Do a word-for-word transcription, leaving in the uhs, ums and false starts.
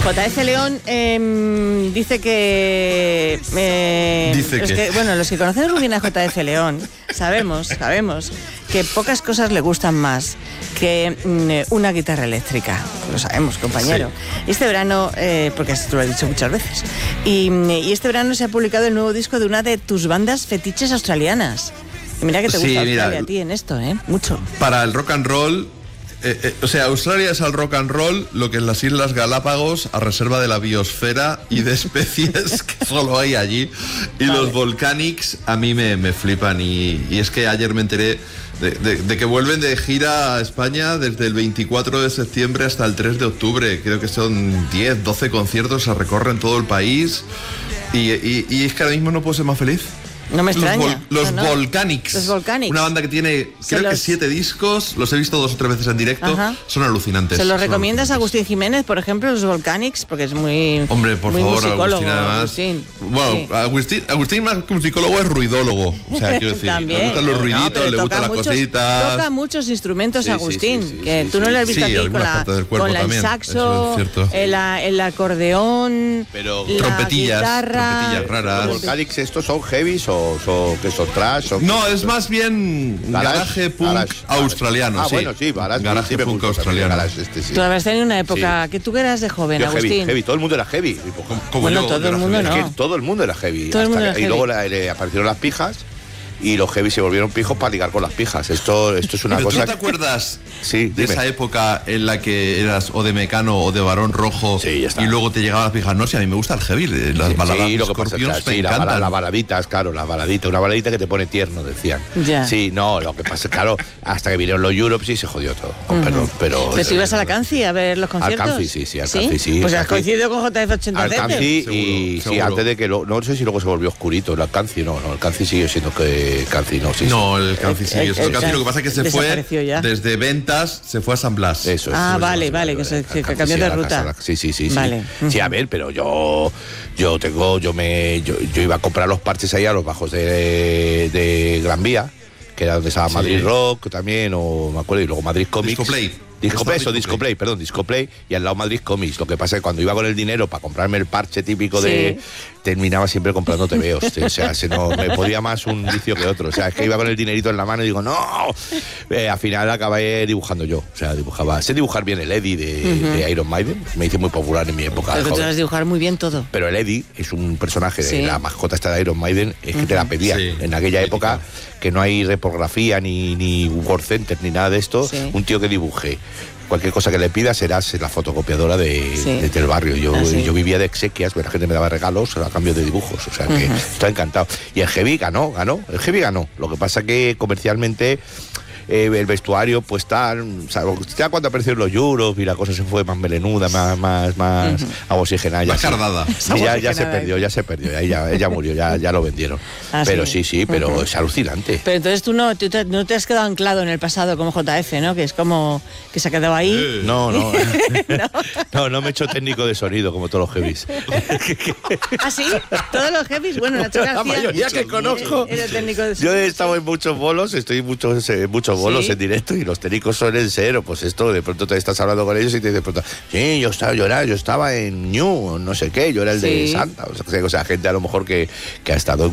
J F León eh, dice que... Eh, dice los que... que... Bueno, los que conocemos muy bien a J F León sabemos, sabemos que pocas cosas le gustan más que mm, una guitarra eléctrica. Lo sabemos, compañero. Sí. Este verano, eh, porque esto lo he dicho muchas veces, y, y este verano se ha publicado el nuevo disco de una de tus bandas fetiches australianas. Y mira que te gusta sí, Australia mira, a ti en esto, ¿eh? Mucho. Para el rock and roll... Eh, eh, o sea, Australia es al rock and roll lo que en las Islas Galápagos a reserva de la biosfera y de especies que solo hay allí. Y vale. Los Volcanics a mí me, me flipan. Y, y es que ayer me enteré de, de, de que vuelven de gira a España desde el veinticuatro de septiembre hasta el tres de octubre. Creo que son diez, doce conciertos, se recorren todo el país. Y, y, y es que ahora mismo no puedo ser más feliz. No me extraña. Los, vol- los no, no. Volcanics. Los Volcanics. Una banda que tiene, Se creo los... que siete discos. Los he visto dos o tres veces en directo. Ajá. Son alucinantes. ¿Se los son recomiendas a Agustín Jiménez, por ejemplo, los Volcanics? Porque es muy. Hombre, por muy favor, Agustín, además. Agustín. Bueno, sí. Agustín, Agustín más que musicólogo es ruidólogo. O sea, quiero decir, También. le gustan los ruiditos, no, le gustan las muchos, cositas. Toca muchos instrumentos, sí, Agustín. Sí, sí, sí, que sí, tú no sí, lo has visto sí, aquí con, la, con la, el saxo, el, el acordeón, pero la trompetillas, guitarra. trompetillas raras. ¿Los Volcanics estos son heavies o son, que son trash? Son, no, es más bien garage, garaje punk garage, australiano. Ah, sí. bueno, sí, garage, garaje sí, punk australiano. Garage, este, sí. Tú habrás tenido una época sí. que tú eras de joven, Yo Agustín. Heavy, heavy, todo el mundo era heavy. Como, como bueno, yo, todo el mundo heavy. no. Es que todo el mundo era heavy. Todo el mundo que, era y heavy. luego la, le aparecieron las pijas. Y los heavy se volvieron pijos para ligar con las pijas. Esto, esto es una Pero cosa. ¿tú te acuerdas sí, de esa época en la que eras o de Mecano o de Varón Rojo sí, ya está. Y luego te llegaban las pijas? No, si a mí me gusta el heavy, las sí, baladas sí, de lo que pasa, Scorpions sí, me la encantan. bala, las baladitas, claro, las baladitas. Una baladita que te pone tierno, decían. Ya. Sí, no, lo que pasa es claro, hasta que vinieron los Europe sí se jodió todo. Con uh-huh. perdón, pero. ¿Pero tú ibas a la Canci a ver los conciertos? Al Canci, sí, sí, al Canci, sí. Pues has coincidido con J F ochenta Al Canci y sí, antes de que lo, no sé si luego se volvió oscurito. El Canci no, no, el Canci sigue siendo que Canci no, sí. No, el Canci sí. El, el, el, Canci, lo que pasa es que se fue ya. desde ventas, se fue a San Blas. Eso es. Ah, eso vale, es, vale, eso que, es, se, que, que cambió sí, de ruta. Casa, sí, sí, sí, vale. sí. Sí, a ver, pero yo yo tengo, yo me yo, yo iba a comprar los parches ahí a los bajos de, de Gran Vía, que era donde estaba sí. Madrid Rock también, o me acuerdo, y luego Madrid Comics. Disco Play. Disco Play, eso, Disco Play, perdón, Disco Play, y al lado Madrid Comics. Lo que pasa es que cuando iba con el dinero para comprarme el parche típico sí. de... terminaba siempre comprando tebeos. O sea, se no, me podía más un vicio que otro. O sea, es que iba con el dinerito en la mano y digo, ¡no! Eh, al final acabé dibujando yo. O sea, dibujaba... Sé dibujar bien el Eddie de, uh-huh. de Iron Maiden. Me hice muy popular en mi época. Pero tú sabes dibujar muy bien todo. Pero el Eddie es un personaje de sí. la mascota esta de Iron Maiden, es uh-huh. que te la pedían. Sí. En aquella época, que no hay reprografía, ni, ni Word Center, ni nada de esto, sí. un tío que dibuje. Cualquier cosa que le pidas serás la fotocopiadora de, sí. de, del barrio. Yo, ah, sí. yo vivía de exequias, la gente me daba regalos a cambio de dibujos. O sea que uh-huh. estoy encantado. Y el Heavy ganó, ganó. El Heavy ganó. Lo que pasa que comercialmente eh, el vestuario, pues tal. O sea, ya cuando aparecieron los Euros y la cosa se fue más melenuda, más, más, más uh-huh. oxigenada. Más cardada. Y ya, ya se perdió, ya se perdió. Ya, ya, ella murió, ya, ya lo vendieron. Ah, pero sí, sí, sí pero uh-huh. es alucinante. Pero entonces tú no, tú te, no te has quedado anclado en el pasado como J F, ¿no? Que es como que se ha quedado ahí. No, no. no. no, no me he hecho técnico de sonido como todos los heavies. ¿Ah, sí? ¿Todos los heavies? Bueno, Nacho García, la mayoría que conozco. Era técnico de sonido. Yo he estado en muchos bolos, estoy en muchos, eh, muchos bolos ¿sí? en directo y los técnicos suelen ser, pues esto, de pronto te estás hablando con ellos y te dicen, sí, yo estaba, yo era, yo estaba en New, no sé qué, yo era el sí. de Santa. O sea, o sea, gente a lo mejor que, que ha estado en